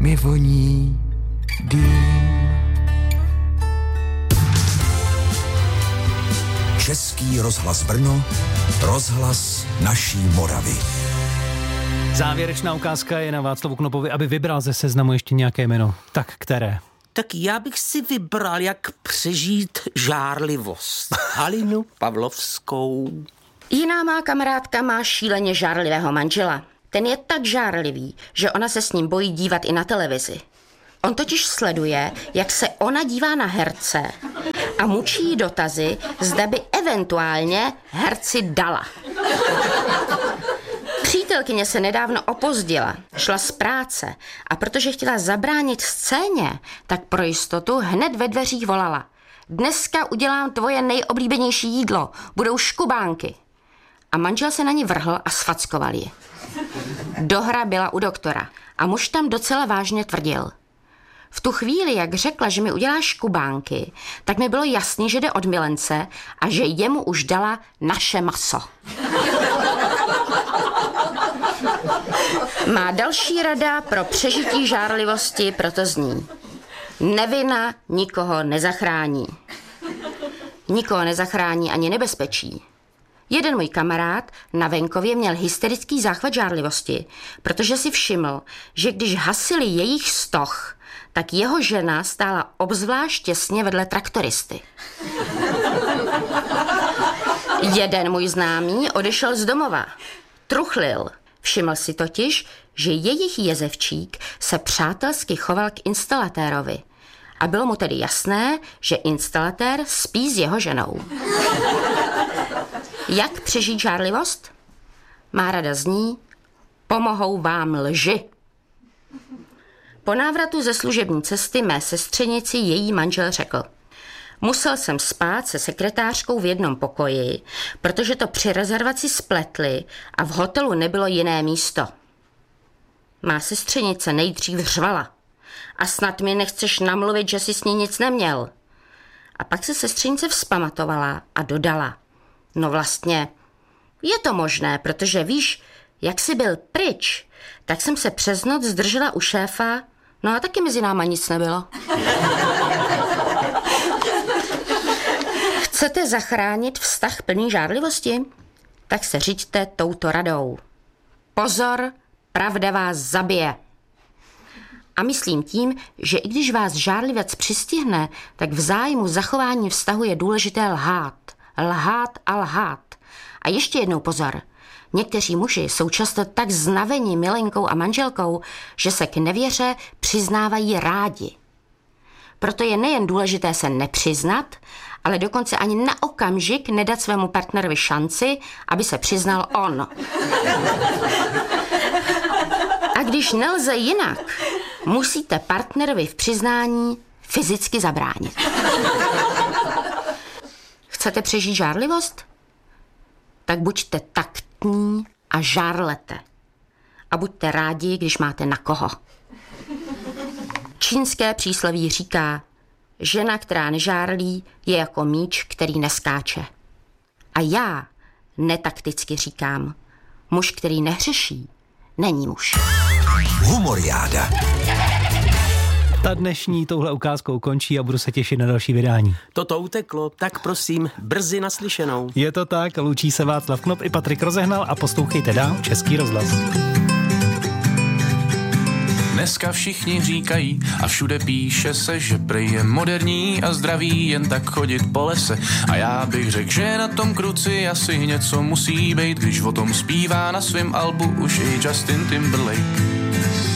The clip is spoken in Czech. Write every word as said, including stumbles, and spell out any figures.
mi voní dým. Český rozhlas Brno, rozhlas naší Moravy. Závěrečná ukázka je na Václavu Knopovi, aby vybral ze seznamu ještě nějaké jméno. Tak které? Tak já bych si vybral, jak přežít žárlivost. Halinu Pavlovskou. Jiná má kamarádka má šíleně žárlivého manžela. Ten je tak žárlivý, že ona se s ním bojí dívat i na televizi. On totiž sleduje, jak se ona dívá na herce a mučí jí dotazy, zda by eventuálně herci dala. Přítelkyně se nedávno opozdila, šla z práce a protože chtěla zabránit scéně, tak pro jistotu hned ve dveřích volala: dneska udělám tvoje nejoblíbenější jídlo, budou škubánky. A manžel se na ní vrhl a sfackoval ji. Dohra byla u doktora a muž tam docela vážně tvrdil. V tu chvíli, jak řekla, že mi udělá škubánky, tak mi bylo jasný, že jde od milence a že jemu už dala naše maso. Má další rada pro přežití žárlivosti proto zní: nevina nikoho nezachrání. Nikoho nezachrání ani nebezpečí. Jeden můj kamarád na venkově měl hysterický záchvat žárlivosti, protože si všiml, že když hasili jejich stoh, tak jeho žena stála obzvlášť těsně vedle traktoristy. Jeden můj známý odešel z domova. Truchlil. Všiml si totiž, že jejich jezevčík se přátelsky choval k instalatérovi. A bylo mu tedy jasné, že instalatér spí s jeho ženou. Jak přežít žárlivost? Má rada zní: pomohou vám lži. Po návratu ze služební cesty mé sestřenici její manžel řekl: musel jsem spát se sekretářkou v jednom pokoji, protože to při rezervaci spletli a v hotelu nebylo jiné místo. Má sestřenice nejdřív řvala: a snad mi nechceš namluvit, že jsi s ní nic neměl. A pak se sestřenice vzpamatovala a dodala: no vlastně, je to možné, protože víš, jak jsi byl pryč, tak jsem se přes noc zdržela u šéfa, no a taky mezi náma nic nebylo. Chcete zachránit vztah plný žárlivosti? Tak se řiďte touto radou. Pozor, pravda vás zabije. A myslím tím, že i když vás žárlivec přistihne, tak v zájmu zachování vztahu je důležité lhát. Lhát a lhát. A ještě jednou pozor. Někteří muži jsou často tak znaveni milenkou a manželkou, že se k nevěře přiznávají rádi. Proto je nejen důležité se nepřiznat, ale dokonce ani na okamžik nedat svému partnerovi šanci, aby se přiznal on. A když nelze jinak, musíte partnerovi v přiznání fyzicky zabránit. Chcete přežít žárlivost? Tak buďte taktní a žárlete. A buďte rádi, když máte na koho. Čínské přísloví říká: žena, která nežárlí, je jako míč, který neskáče. A já netakticky říkám: muž, který nehřeší, není muž. Humoriáda. Ta dnešní touhle ukázkou končí a budu se těšit na další vydání. Toto uteklo, tak prosím, brzy naslyšenou. Je to tak, loučí se Václav Knop i Patrik Rozehnal a poslouchejte dál Český rozhlas. Dneska všichni říkají a všude píše se, že prej je moderní a zdravý jen tak chodit po lese. A já bych řekl, že na tom kruci asi něco musí být, když o tom zpívá na svém albu už i Justin Timberlake.